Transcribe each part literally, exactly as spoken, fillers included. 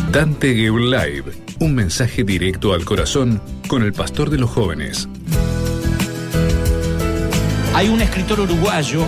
Dante Gebel Live, un mensaje directo al corazón con el pastor de los jóvenes. Hay un escritor uruguayo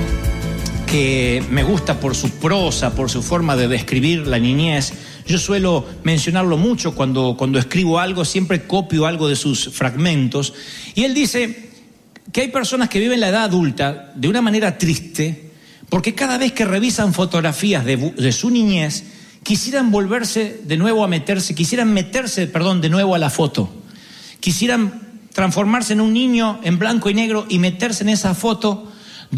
que me gusta por su prosa, por su forma de describir la niñez. Yo suelo mencionarlo mucho cuando, cuando escribo algo, siempre copio algo de sus fragmentos. Y él dice que hay personas que viven la edad adulta de una manera triste, porque cada vez que revisan fotografías de, de su niñez, quisieran volverse de nuevo a meterse, quisieran meterse, perdón, de nuevo a la foto. Quisieran transformarse en un niño en blanco y negro y meterse en esa foto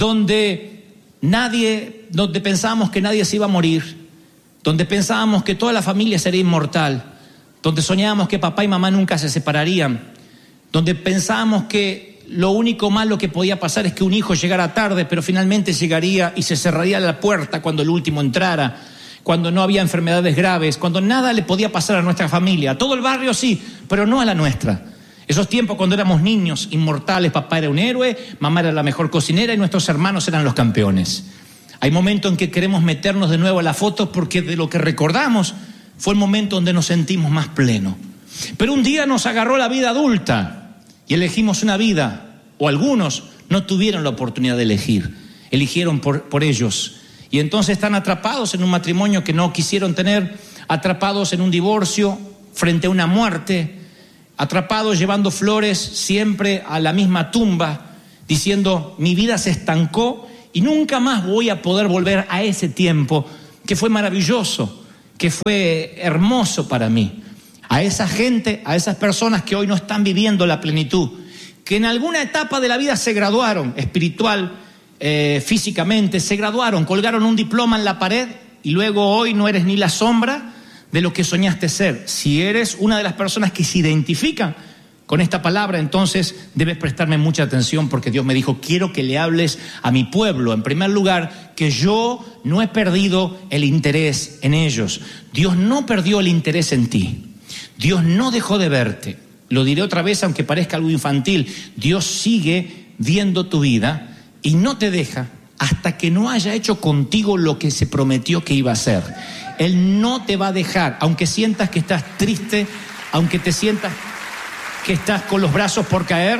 donde nadie, donde pensábamos que nadie se iba a morir, donde pensábamos que toda la familia sería inmortal, donde soñábamos que papá y mamá nunca se separarían, donde pensábamos que lo único malo que podía pasar es que un hijo llegara tarde, pero finalmente llegaría y se cerraría la puerta cuando el último entrara, cuando no había enfermedades graves, cuando nada le podía pasar a nuestra familia. A todo el barrio sí, pero no a la nuestra. Esos tiempos cuando éramos niños inmortales, papá era un héroe, mamá era la mejor cocinera y nuestros hermanos eran los campeones. Hay momentos en que queremos meternos de nuevo a la foto porque de lo que recordamos fue el momento donde nos sentimos más plenos. Pero un día nos agarró la vida adulta y elegimos una vida, o algunos no tuvieron la oportunidad de elegir, eligieron por, por ellos. Y entonces están atrapados en un matrimonio que no quisieron tener, atrapados en un divorcio, frente a una muerte, atrapados llevando flores siempre a la misma tumba, diciendo, mi vida se estancó y nunca más voy a poder volver a ese tiempo que fue maravilloso, que fue hermoso para mí. A esa gente, a esas personas que hoy no están viviendo la plenitud, que en alguna etapa de la vida se graduaron espiritual, eh, físicamente, se graduaron, colgaron un diploma en la pared y luego hoy no eres ni la sombra de lo que soñaste ser. Si eres una de las personas que se identifican con esta palabra, entonces debes prestarme mucha atención porque Dios me dijo, quiero que le hables a mi pueblo. En primer lugar, que yo no he perdido el interés en ellos. Dios no perdió el interés en ti. Dios no dejó de verte. Lo diré otra vez, aunque parezca algo infantil. Dios sigue viendo tu vida y no te deja hasta que no haya hecho contigo lo que se prometió que iba a hacer. Él no te va a dejar, aunque sientas que estás triste, aunque te sientas que estás con los brazos por caer.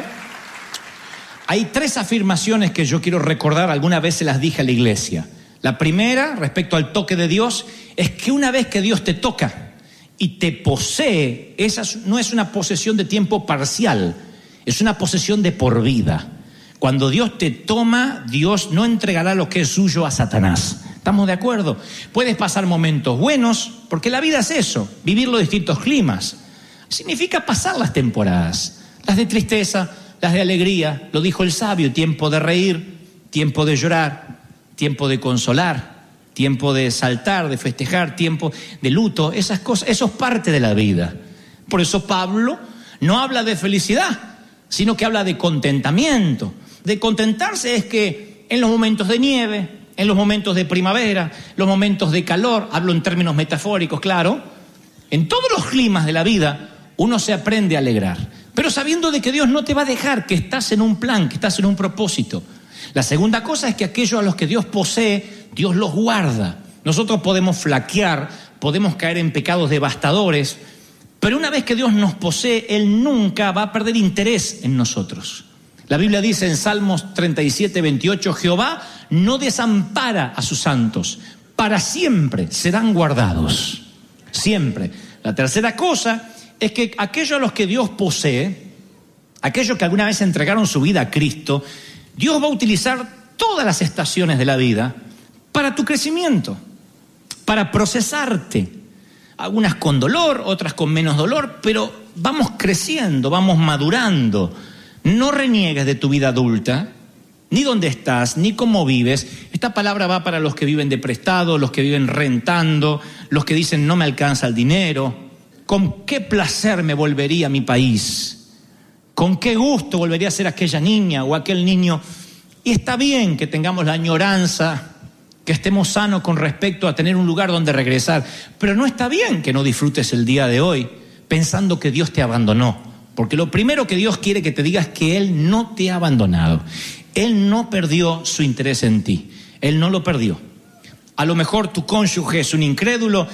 Hay tres afirmaciones que yo quiero recordar, alguna vez se las dije a la iglesia. La primera, respecto al toque de Dios, es que una vez que Dios te toca y te posee, esa no es una posesión de tiempo parcial, es una posesión de por vida. Cuando Dios te toma, Dios no entregará lo que es suyo a Satanás. ¿Estamos de acuerdo? Puedes pasar momentos buenos, porque la vida es eso, vivir los distintos climas. Significa pasar las temporadas, las de tristeza, las de alegría. Lo dijo el sabio, tiempo de reír, tiempo de llorar, tiempo de consolar, tiempo de saltar, de festejar, tiempo de luto. Esas cosas, eso es parte de la vida. Por eso Pablo no habla de felicidad, sino que habla de contentamiento. De contentarse es que en los momentos de nieve, en los momentos de primavera, los momentos de calor, hablo en términos metafóricos, claro, en todos los climas de la vida uno se aprende a alegrar, pero sabiendo de que Dios no te va a dejar, que estás en un plan, que estás en un propósito. La segunda cosa es que aquellos a los que Dios posee, Dios los guarda. Nosotros podemos flaquear, podemos caer en pecados devastadores, pero una vez que Dios nos posee, Él nunca va a perder interés en nosotros. La Biblia dice en Salmos treinta y siete, veintiocho, Jehová no desampara a sus santos, para siempre serán guardados, siempre. La tercera cosa es que aquellos a los que Dios posee, aquellos que alguna vez entregaron su vida a Cristo, Dios va a utilizar todas las estaciones de la vida para tu crecimiento, para procesarte, algunas con dolor, otras con menos dolor, pero vamos creciendo, vamos madurando. No reniegues de tu vida adulta, ni dónde estás, ni cómo vives. Esta palabra va para los que viven de prestado, los que viven rentando, los que dicen no me alcanza el dinero. ¿Con qué placer me volvería a mi país? ¿Con qué gusto volvería a ser aquella niña o aquel niño? Y está bien que tengamos la añoranza, que estemos sanos con respecto a tener un lugar donde regresar, pero no está bien que no disfrutes el día de hoy pensando que Dios te abandonó. Porque lo primero que Dios quiere que te digas es que Él no te ha abandonado. Él no perdió su interés en ti. Él no lo perdió. A lo mejor tu cónyuge es un incrédulo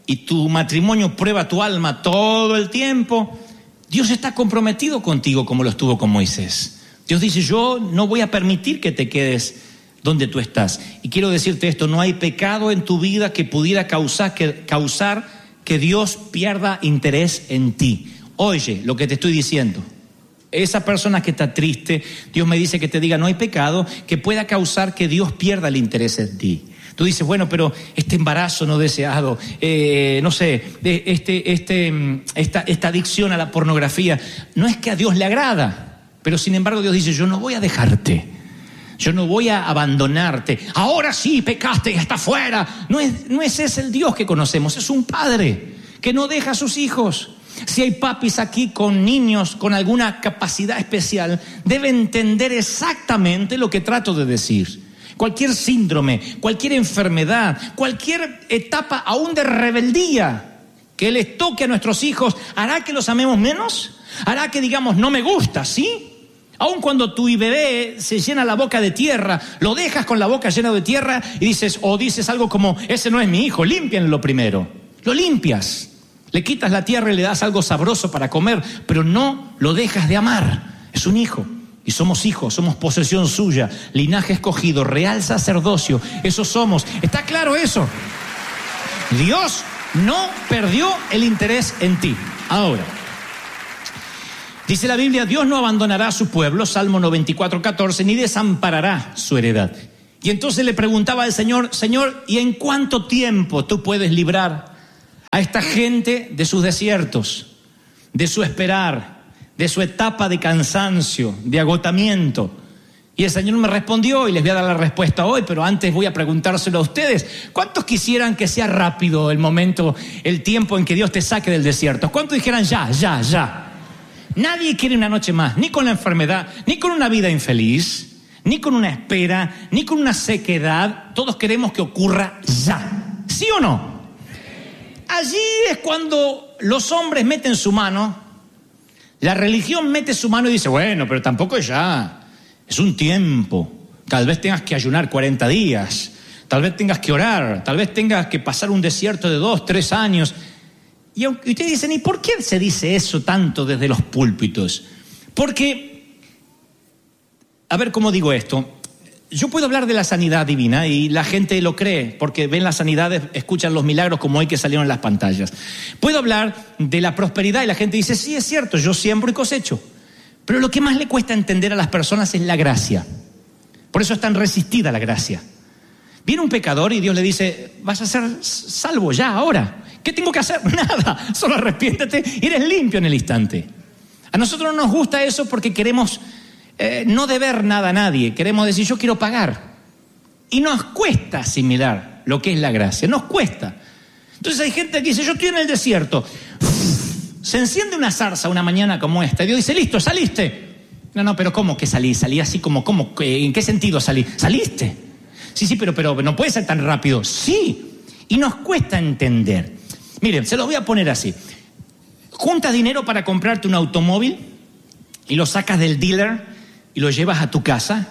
y tu matrimonio prueba tu alma todo el tiempo, Dios está comprometido contigo como lo estuvo con Moisés. Dios dice, yo no voy a permitir que te quedes donde tú estás. Y quiero decirte esto, no hay pecado en tu vida que pudiera causar que, causar que Dios pierda interés en ti. Oye lo que te estoy diciendo. Esa persona que está triste, Dios me dice que te diga, no hay pecado que pueda causar que Dios pierda el interés en ti. Tú dices, bueno, pero este embarazo no deseado, eh, no sé, este, este, esta, esta adicción a la pornografía, no es que a Dios le agrada, pero sin embargo Dios dice, yo no voy a dejarte, yo no voy a abandonarte. Ahora sí, pecaste y está fuera. No es, no es ese el Dios que conocemos, es un padre que no deja a sus hijos. Si hay papis aquí con niños con alguna capacidad especial, deben entender exactamente lo que trato de decir. Cualquier síndrome, cualquier enfermedad, cualquier etapa aún de rebeldía que les toque a nuestros hijos, ¿hará que los amemos menos? ¿Hará que digamos no me gusta, sí? Aun cuando tu bebé se llena la boca de tierra, lo dejas con la boca llena de tierra y dices, o dices algo como, ese no es mi hijo, límpianlo primero. Lo limpias, le quitas la tierra y le das algo sabroso para comer, pero no lo dejas de amar. Es un hijo. Y somos hijos, somos posesión suya, linaje escogido, real sacerdocio, eso somos. ¿Está claro eso? Dios no perdió el interés en ti. Ahora, dice la Biblia, Dios no abandonará a su pueblo, Salmo noventa y cuatro, catorce, ni desamparará su heredad. Y entonces le preguntaba al Señor, Señor, ¿y en cuánto tiempo tú puedes librar a esta gente de sus desiertos, de su esperar, de su etapa de cansancio, de agotamiento? Y el Señor me respondió, y les voy a dar la respuesta hoy, pero antes voy a preguntárselo a ustedes. ¿Cuántos quisieran que sea rápido el momento, el tiempo en que Dios te saque del desierto? ¿Cuántos dijeran ya, ya, ya? Nadie quiere una noche más, ni con la enfermedad, ni con una vida infeliz, ni con una espera, ni con una sequedad. Todos queremos que ocurra ya. ¿Sí o no? Allí es cuando los hombres meten su mano. La religión mete su mano y dice, bueno, pero tampoco es ya, es un tiempo. Tal vez tengas que ayunar cuarenta días, tal vez tengas que orar, tal vez tengas que pasar un desierto de dos, tres años. Y ustedes dicen, ¿y por qué se dice eso tanto desde los púlpitos? Porque, a ver cómo digo esto, yo puedo hablar de la sanidad divina y la gente lo cree porque ven las sanidades, escuchan los milagros como hoy que salieron en las pantallas. Puedo hablar de la prosperidad y la gente dice, sí, es cierto, yo siembro y cosecho. Pero lo que más le cuesta entender a las personas es la gracia. Por eso es tan resistida la gracia. Viene un pecador y Dios le dice, vas a ser salvo ya, ahora. ¿Qué tengo que hacer? Nada, solo arrepiéntete y eres limpio en el instante. A nosotros no nos gusta eso porque queremos Eh, no deber nada a nadie, queremos decir yo quiero pagar y nos cuesta asimilar lo que es la gracia, nos cuesta. Entonces hay gente que dice yo estoy en el desierto, se enciende una zarza una mañana como esta y Dios dice listo, saliste. No, no, pero ¿cómo que salí? Salí así como, ¿cómo? ¿En qué sentido salí? ¿Saliste? Sí, sí, pero, pero no puede ser tan rápido. Sí, y nos cuesta entender. Miren, se los voy a poner así. Juntas dinero para comprarte un automóvil y lo sacas del dealer y lo llevas a tu casa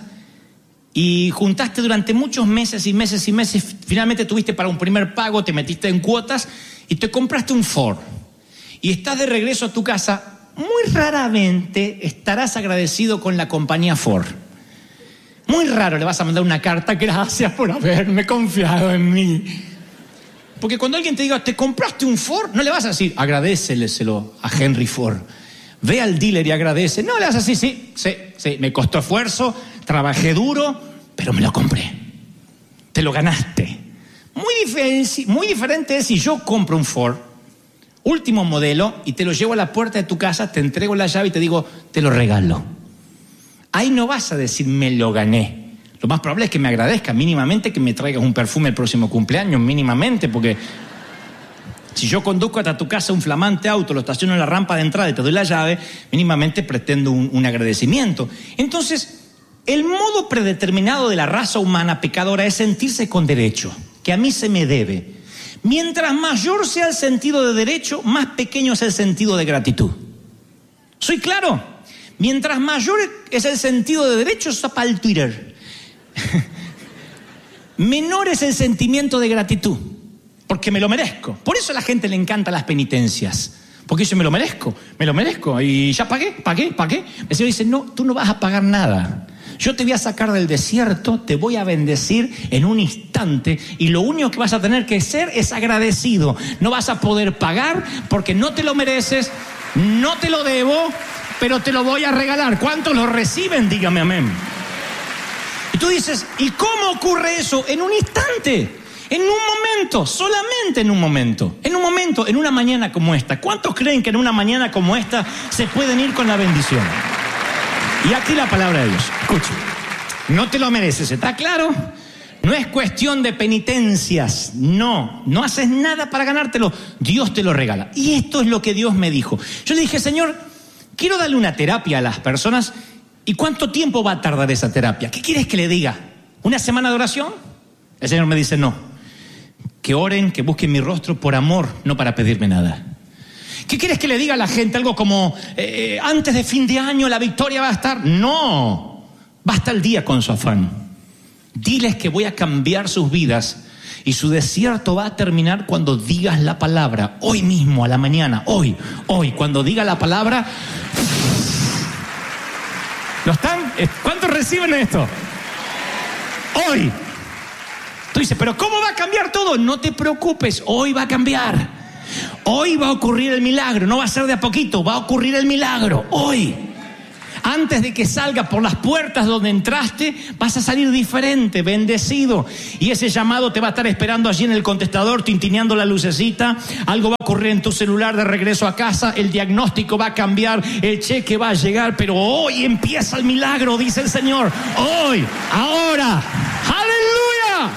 y juntaste durante muchos meses y meses y meses, finalmente tuviste para un primer pago, te metiste en cuotas y te compraste un Ford y estás de regreso a tu casa, muy raramente estarás agradecido con la compañía Ford. Muy raro le vas a mandar una carta, gracias por haberme confiado en mí. Porque cuando alguien te diga, te compraste un Ford, no le vas a decir, agradéceleselo a Henry Ford. Ve al dealer y agradece. No le vas a decir, sí, sí, sí, me costó esfuerzo, trabajé duro, pero me lo compré. Te lo ganaste. Muy diferente, muy diferente es si yo compro un Ford, último modelo, y te lo llevo a la puerta de tu casa, te entrego la llave y te digo, te lo regalo. Ahí no vas a decir, me lo gané. Lo más probable es que me agradezca mínimamente, que me traigas un perfume el próximo cumpleaños, mínimamente, porque si yo conduzco hasta tu casa un flamante auto, lo estaciono en la rampa de entrada y te doy la llave, mínimamente pretendo un, un agradecimiento. Entonces, el modo predeterminado de la raza humana pecadora es sentirse con derecho, que a mí se me debe. Mientras mayor sea el sentido de derecho, más pequeño es el sentido de gratitud. ¿Soy claro? Mientras mayor es el sentido de derecho, eso para el Twitter. Menor es el sentimiento de gratitud. porque me lo merezco. Por eso a la gente le encantan las penitencias. Porque dice, me lo merezco, me lo merezco. Y ya pagué, pagué, pagué. El Señor dice, no, tú no vas a pagar nada. Yo te voy a sacar del desierto, te voy a bendecir en un instante y lo único que vas a tener que ser es agradecido. No vas a poder pagar porque no te lo mereces, no te lo debo, pero te lo voy a regalar. ¿Cuántos lo reciben? Dígame amén. Y tú dices, ¿y cómo ocurre eso? En un instante, en un momento, solamente en un momento. En un momento, en una mañana como esta. ¿Cuántos creen que en una mañana como esta se pueden ir con la bendición? Y aquí la palabra de Dios. Escucha, no te lo mereces, ¿está claro? No es cuestión de penitencias, no, no haces nada para ganártelo, Dios te lo regala. Y esto es lo que Dios me dijo. Yo le dije, Señor, quiero darle una terapia a las personas. ¿Y cuánto tiempo va a tardar esa terapia? ¿Qué quieres que le diga? ¿Una semana de oración? El Señor me dice, no, que oren, que busquen mi rostro por amor, no para pedirme nada. ¿Qué quieres que le diga a la gente? Algo como, eh, antes de fin de año la victoria va a estar. No, basta el día con su afán. Diles que voy a cambiar sus vidas y su desierto va a terminar cuando digas la palabra. Hoy mismo, a la mañana, hoy, hoy, cuando diga la palabra. ¿Lo están? ¿Cuántos reciben esto? Hoy. Tú dices, pero ¿cómo va a cambiar todo? No te preocupes, hoy va a cambiar. Hoy va a ocurrir el milagro, no va a ser de a poquito, va a ocurrir el milagro, hoy. Antes de que salga por las puertas donde entraste, vas a salir diferente, bendecido. Y ese llamado te va a estar esperando allí en el contestador, tintineando la lucecita. Algo va a ocurrir en tu celular de regreso a casa, el diagnóstico va a cambiar, el cheque va a llegar, pero hoy empieza el milagro, dice el Señor. Hoy, ahora, ¡aleluya!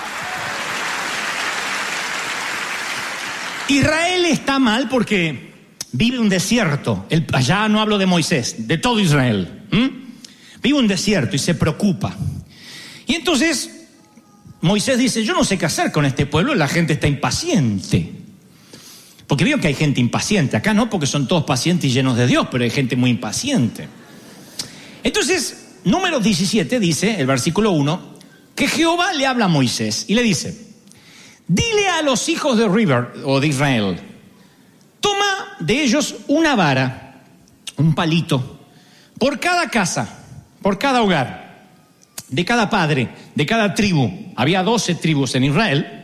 Israel está mal porque vive un desierto. El, allá no hablo de Moisés, de todo Israel. ¿Mm? Vive un desierto y se preocupa. Y entonces Moisés dice, yo no sé qué hacer con este pueblo, la gente está impaciente. Porque veo que hay gente impaciente. Acá no, porque son todos pacientes y llenos de Dios, pero hay gente muy impaciente. Entonces, Números diecisiete dice, el versículo uno, que Jehová le habla a Moisés y le dice, dile a los hijos de River o de Israel, toma de ellos una vara, un palito, por cada casa, por cada hogar, de cada padre, de cada tribu. Había doce tribus en Israel.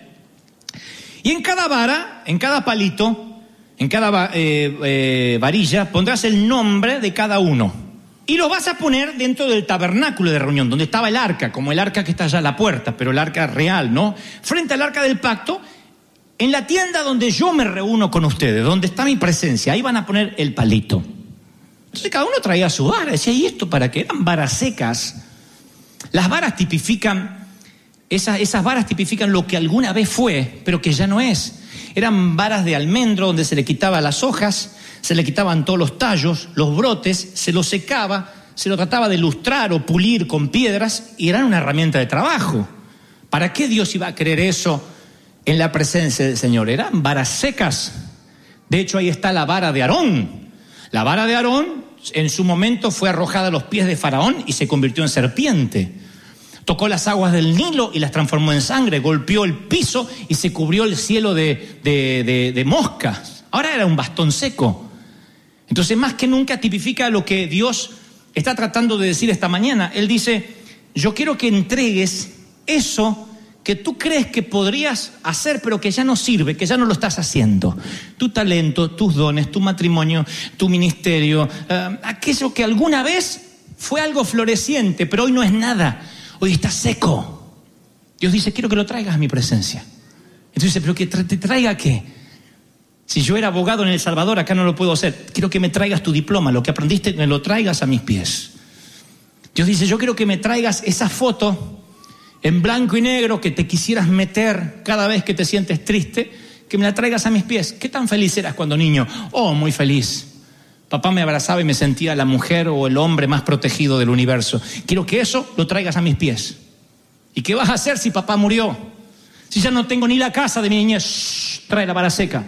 Y en cada vara, en cada palito, en cada eh, eh, varilla, pondrás el nombre de cada uno. Y lo vas a poner dentro del tabernáculo de reunión, donde estaba el arca, como el arca que está allá a la puerta, pero el arca real, ¿no? Frente al arca del pacto, en la tienda donde yo me reúno con ustedes, donde está mi presencia, ahí van a poner el palito. Entonces cada uno traía su vara, decía, ¿y esto para qué? Eran varas secas. Las varas tipifican, esas, esas varas tipifican lo que alguna vez fue, pero que ya no es. Eran varas de almendro donde se le quitaban las hojas, se le quitaban todos los tallos, los brotes, se los secaba, se lo trataba de lustrar o pulir con piedras y eran una herramienta de trabajo. ¿Para qué Dios iba a querer eso en la presencia del Señor? Eran varas secas. De hecho, ahí está la vara de Aarón. La vara de Aarón en su momento fue arrojada a los pies de Faraón y se convirtió en serpiente. Tocó las aguas del Nilo y las transformó en sangre, golpeó el piso y se cubrió el cielo de, de, de, de moscas. Ahora era un bastón seco. Entonces, más que nunca tipifica lo que Dios está tratando de decir esta mañana. Él dice, yo quiero que entregues eso que tú crees que podrías hacer, pero que ya no sirve, que ya no lo estás haciendo. Tu talento, tus dones, tu matrimonio, tu ministerio, uh, aquello que alguna vez fue algo floreciente, pero hoy no es nada. Hoy está seco. Dios dice, quiero que lo traigas a mi presencia. Entonces dice, ¿pero que te traiga qué? Si yo era abogado en El Salvador, acá no lo puedo hacer. Quiero que me traigas tu diploma, lo que aprendiste, me lo traigas a mis pies. Dios dice, yo quiero que me traigas esa foto en blanco y negro que te quisieras meter cada vez que te sientes triste, que me la traigas a mis pies. ¿Qué tan feliz eras cuando niño? Oh, muy feliz. Papá me abrazaba y me sentía la mujer o el hombre más protegido del universo. Quiero que eso lo traigas a mis pies. ¿Y qué vas a hacer si papá murió? Si ya no tengo ni la casa de mi niñez, shh, trae la vara seca.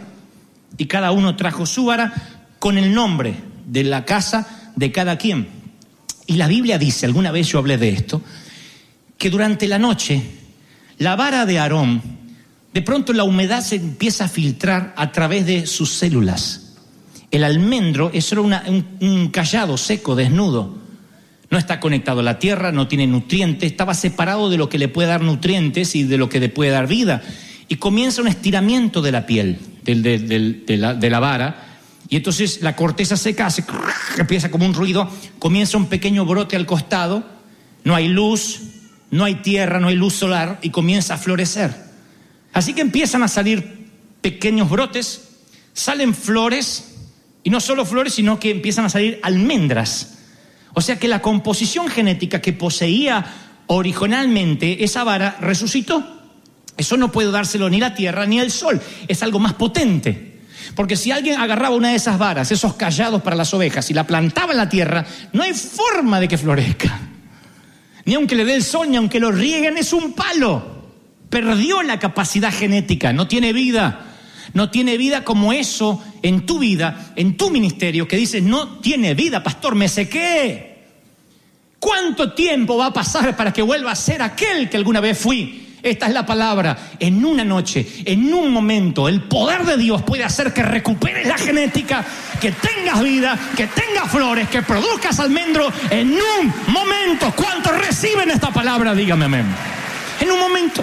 Y cada uno trajo su vara con el nombre de la casa de cada quien. Y la Biblia dice, alguna vez yo hablé de esto, que durante la noche la vara de Aarón de pronto la humedad se empieza a filtrar a través de sus células. El almendro es solo una, un, un cayado seco, desnudo. No está conectado a la tierra, no tiene nutrientes, estaba separado de lo que le puede dar nutrientes y de lo que le puede dar vida. Y comienza un estiramiento de la piel, de, de, de, de, la, de la vara, y entonces la corteza seca hace, empieza como un ruido, comienza un pequeño brote al costado, no hay luz, no hay tierra, no hay luz solar, y comienza a florecer. Así que empiezan a salir pequeños brotes, salen flores, y no solo flores, sino que empiezan a salir almendras. O sea que la composición genética que poseía originalmente esa vara resucitó. Eso no puede dárselo ni la tierra ni el sol, es algo más potente. Porque si alguien agarraba una de esas varas, esos callados para las ovejas, y la plantaba en la tierra, no hay forma de que florezca. Ni aunque le dé el sol, ni aunque lo rieguen, es un palo. Perdió la capacidad genética, no tiene vida. No tiene vida como eso en tu vida, en tu ministerio, que dices, no tiene vida, pastor, me sequé. ¿Cuánto tiempo va a pasar para que vuelva a ser aquel que alguna vez fui? Esta es la palabra. En una noche, en un momento, el poder de Dios puede hacer que recuperes la genética, que tengas vida, que tengas flores, que produzcas almendro en un momento. ¿Cuántos reciben esta palabra? Dígame amén. En un momento.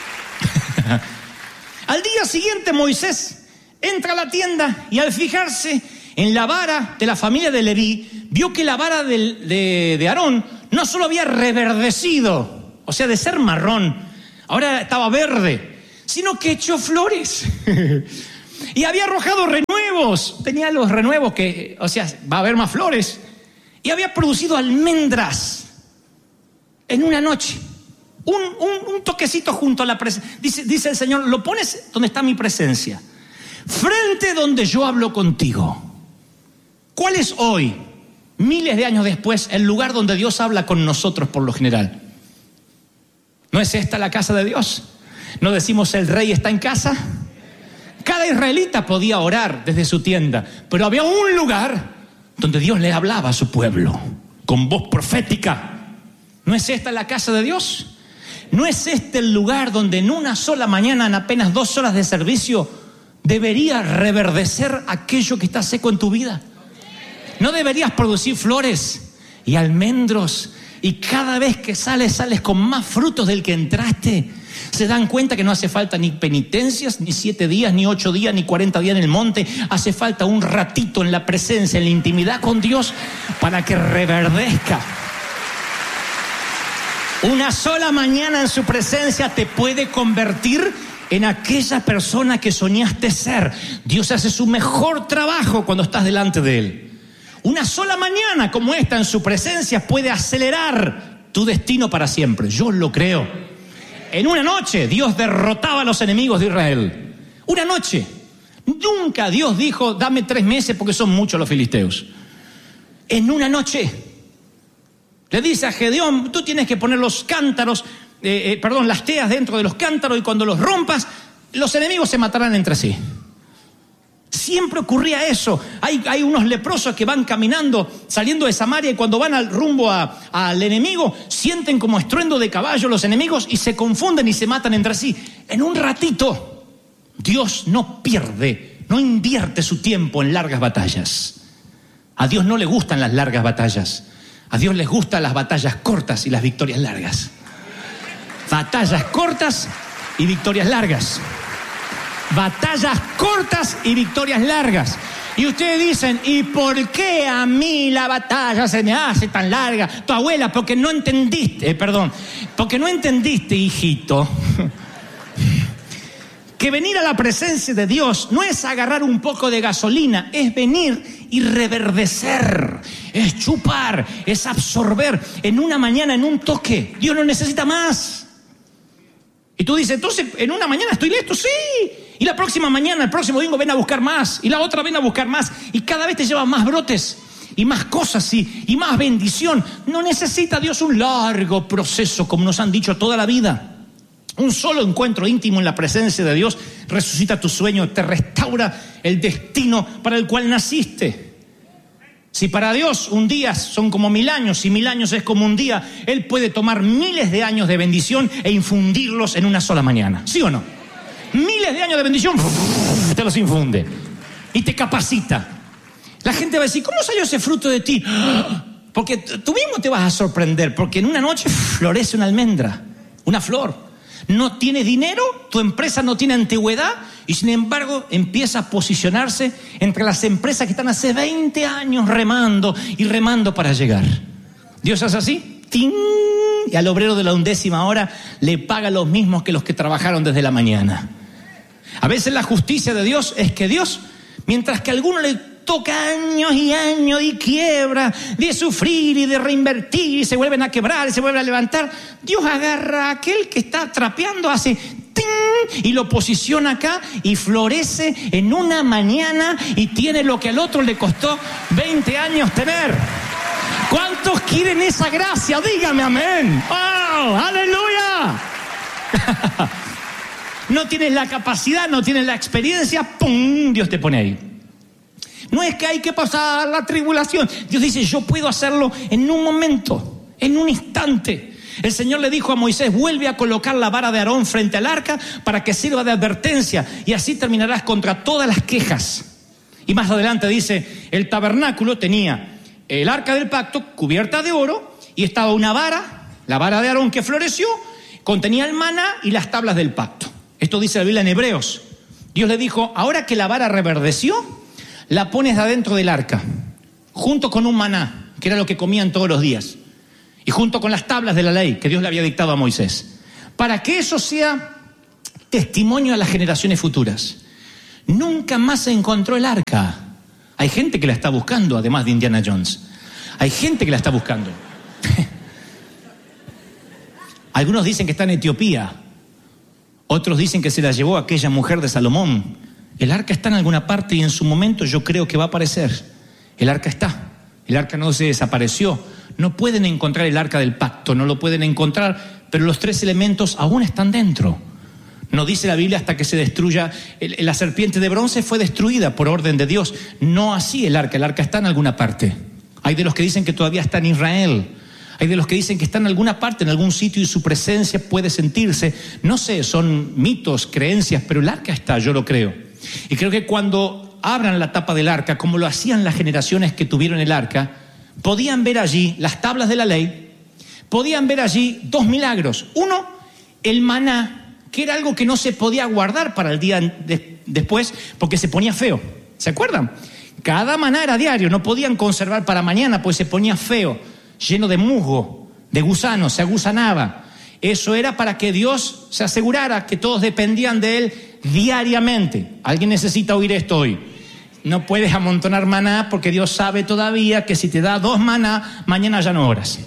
Al día siguiente Moisés entra a la tienda y al fijarse en la vara de la familia de Leví, vio que la vara de, de, de Aarón no solo había reverdecido, o sea, de ser marrón, ahora estaba verde, sino que echó flores y había arrojado renuevos. Tenía los renuevos que, o sea, va a haber más flores, y había producido almendras en una noche. Un, un, un toquecito junto a la presencia. Dice, dice el Señor, lo pones donde está mi presencia, frente donde yo hablo contigo. ¿Cuál es hoy, miles de años después, el lugar donde Dios habla con nosotros por lo general? ¿No es esta la casa de Dios? ¿No decimos el rey está en casa? Cada israelita podía orar desde su tienda, pero había un lugar donde Dios le hablaba a su pueblo con voz profética. ¿No es esta la casa de Dios? ¿No es este el lugar donde en una sola mañana, en apenas dos horas de servicio, debería reverdecer aquello que está seco en tu vida? ¿No deberías producir flores y almendros? Y cada vez que sales, sales con más frutos del que entraste. Se dan cuenta que no hace falta ni penitencias, ni siete días, ni ocho días, ni cuarenta días en el monte. Hace falta un ratito en la presencia, en la intimidad con Dios, para que reverdezca. Una sola mañana en su presencia te puede convertir en aquella persona que soñaste ser. Dios hace su mejor trabajo cuando estás delante de Él. Una sola mañana como esta en su presencia puede acelerar tu destino para siempre. Yo lo creo. En una noche Dios derrotaba a los enemigos de Israel. Una noche. Nunca Dios dijo, dame tres meses porque son muchos los filisteos. En una noche. Le dice a Gedeón, tú tienes que poner los cántaros, eh, eh, perdón, las teas dentro de los cántaros, y cuando los rompas, los enemigos se matarán entre sí. Siempre ocurría eso. Hay, hay unos leprosos que van caminando, saliendo de Samaria, y cuando van al rumbo a, al enemigo, sienten como estruendo de caballo los enemigos y se confunden y se matan entre sí. En un ratito, Dios no pierde, no invierte su tiempo en largas batallas. A Dios no le gustan las largas batallas. A Dios les gustan las batallas cortas y las victorias largas. Batallas cortas y victorias largas. Batallas cortas y victorias largas. Y ustedes dicen, ¿y por qué a mí la batalla se me hace tan larga? Tu abuela, porque no entendiste, eh, perdón, porque no entendiste, hijito, que venir a la presencia de Dios no es agarrar un poco de gasolina, es venir y reverdecer, es chupar, es absorber en una mañana, en un toque. Dios no necesita más. Y tú dices, entonces, en una mañana estoy listo, sí. Y la próxima mañana, el próximo domingo, ven a buscar más. Y la otra ven a buscar más. Y cada vez te llevan más brotes y más cosas y, y más bendición. No necesita Dios un largo proceso, como nos han dicho toda la vida. Un solo encuentro íntimo en la presencia de Dios resucita tu sueño, te restaura el destino para el cual naciste. Si para Dios un día son como mil años y mil años es como un día, Él puede tomar miles de años de bendición e infundirlos en una sola mañana. ¿Sí o no? miles de años de bendición, te los infunde y te capacita. La gente va a decir, ¿cómo salió ese fruto de ti? Porque tú mismo te vas a sorprender, porque en una noche florece una almendra, una flor. No tienes dinero, tu empresa no tiene antigüedad y sin embargo empieza a posicionarse entre las empresas que están hace veinte años remando y remando para llegar. Dios hace así, ¡ting! Y al obrero de la undécima hora le paga los mismos que los que trabajaron desde la mañana. A veces la justicia de Dios es que Dios, mientras que a alguno le toca años y años y quiebra, de sufrir y de reinvertir, y se vuelven a quebrar y se vuelven a levantar, Dios agarra a aquel que está trapeando, hace ¡ting! Y lo posiciona acá y florece en una mañana y tiene lo que al otro le costó veinte años tener. ¿Cuántos quieren esa gracia? Dígame amén. ¡Oh, aleluya! No tienes la capacidad, no tienes la experiencia, ¡pum! Dios te pone ahí. No es que hay que pasar la tribulación. Dios dice, yo puedo hacerlo en un momento, en un instante. El Señor le dijo a Moisés, vuelve a colocar la vara de Aarón frente al arca para que sirva de advertencia y así terminarás contra todas las quejas. Y más adelante dice, el tabernáculo tenía el arca del pacto cubierta de oro y estaba una vara, la vara de Aarón que floreció, contenía el maná y las tablas del pacto. Esto dice la Biblia en Hebreos. Dios le dijo, ahora que la vara reverdeció, la pones adentro del arca, junto con un maná, que era lo que comían todos los días, y junto con las tablas de la ley que Dios le había dictado a Moisés, para que eso sea testimonio a las generaciones futuras. Nunca más se encontró el arca. Hay gente que la está buscando, además de Indiana Jones. Hay gente que la está buscando. Algunos dicen que está en Etiopía, otros dicen que se la llevó aquella mujer de Salomón. El arca está en alguna parte y en su momento yo creo que va a aparecer. El arca está. El arca no se desapareció. No pueden encontrar el arca del pacto, no lo pueden encontrar, pero los tres elementos aún están dentro. No dice la Biblia hasta que se destruya. La serpiente de bronce fue destruida por orden de Dios. No así el arca. El arca está en alguna parte. Hay de los que dicen que todavía está en Israel. Hay de los que dicen que está en alguna parte, en algún sitio y su presencia puede sentirse. No sé, son mitos, creencias, pero el arca está, yo lo creo. Y creo que cuando abran la tapa del arca, como lo hacían las generaciones que tuvieron el arca, podían ver allí las tablas de la ley, podían ver allí dos milagros. Uno, el maná, que era algo que no se podía guardar para el día de, después porque se ponía feo. ¿Se acuerdan? Cada maná era diario, no podían conservar para mañana pues se ponía feo, lleno de musgo, de gusanos, se agusanaba. Eso era para que Dios se asegurara que todos dependían de Él diariamente. ¿Alguien necesita oír esto hoy? No puedes amontonar maná porque Dios sabe todavía que si te da dos maná, mañana ya no oras.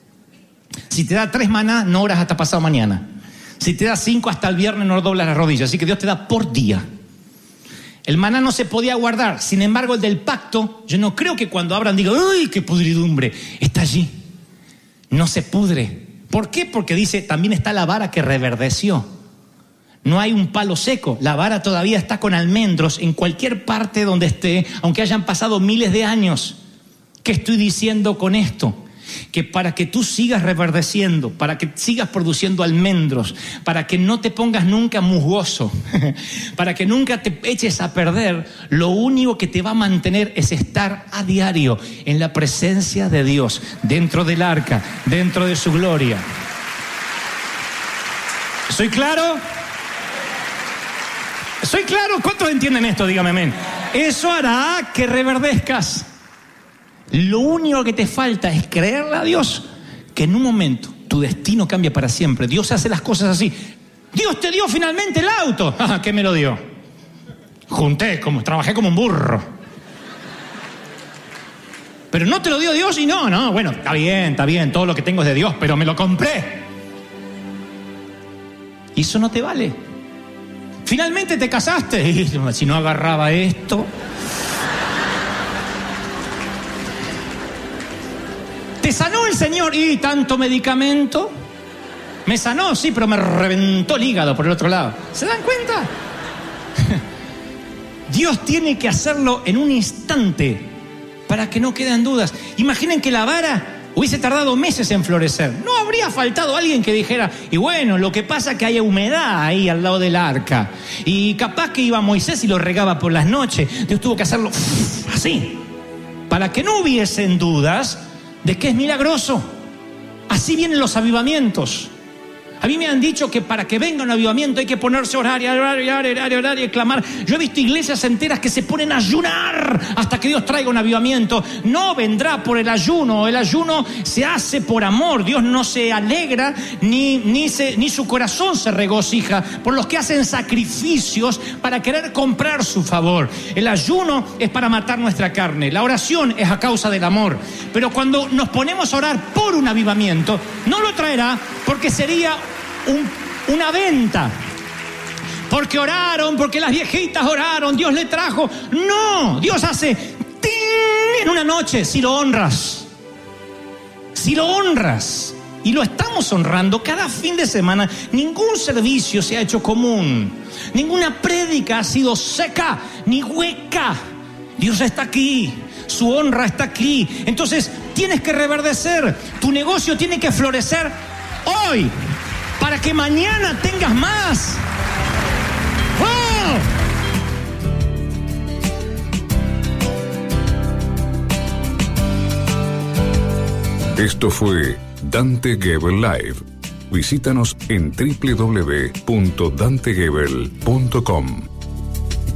Si te da tres maná, no oras hasta pasado mañana. Si te da cinco, hasta el viernes no doblas las rodillas. Así que Dios te da por día. El maná no se podía guardar. Sin embargo, el del pacto, yo no creo que cuando abran digan, ¡uy, qué pudridumbre! Está allí. No se pudre. ¿Por qué? Porque dice, también está la vara que reverdeció. No hay un palo seco. La vara todavía está con almendros en cualquier parte donde esté, aunque hayan pasado miles de años. ¿Qué estoy diciendo con esto? Que para que tú sigas reverdeciendo, para que sigas produciendo almendros, para que no te pongas nunca musgoso, para que nunca te eches a perder, lo único que te va a mantener es estar a diario en la presencia de Dios, dentro del arca, dentro de su gloria. ¿Soy claro? ¿Soy claro? ¿Cuántos entienden esto? Dígame amén. Eso hará que reverdezcas. Lo único que te falta es creerle a Dios que en un momento tu destino cambia para siempre. Dios hace las cosas así. Dios te dio finalmente el auto. Ah, ¿qué me lo dio? Junté, como, trabajé como un burro. Pero no te lo dio Dios y no, no, bueno, está bien, está bien, todo lo que tengo es de Dios, pero me lo compré. Y eso no te vale. Finalmente te casaste y si no agarraba esto... ¿Te sanó el Señor? ¿Y tanto medicamento? Me sanó, sí, pero me reventó el hígado por el otro lado. ¿Se dan cuenta? Dios tiene que hacerlo en un instante para que no queden dudas. Imaginen que la vara hubiese tardado meses en florecer. No habría faltado alguien que dijera, y bueno, lo que pasa es que hay humedad ahí al lado del arca. Y capaz que iba Moisés y lo regaba por las noches. Dios tuvo que hacerlo así, para que no hubiesen dudas de que es milagroso. Así vienen los avivamientos. A mí me han dicho que para que venga un avivamiento hay que ponerse a orar y orar y orar y orar y orar y clamar. Yo he visto iglesias enteras que se ponen a ayunar hasta que Dios traiga un avivamiento. No vendrá por el ayuno. El ayuno se hace por amor. Dios no se alegra ni, ni, se, ni su corazón se regocija por los que hacen sacrificios para querer comprar su favor. El ayuno es para matar nuestra carne. La oración es a causa del amor. Pero cuando nos ponemos a orar por un avivamiento, no lo traerá porque sería Un, una venta, porque oraron, porque las viejitas oraron, Dios le trajo. No, Dios hace ¡ting! En una noche, si lo honras, si lo honras, y lo estamos honrando cada fin de semana. Ningún servicio se ha hecho común, ninguna prédica ha sido seca ni hueca. Dios está aquí, su honra está aquí. Entonces tienes que reverdecer, tu negocio tiene que florecer hoy, para que mañana tengas más. ¡Oh! Esto fue Dante Gebel Live. Visítanos en doble u doble u doble u punto dante gebel punto com.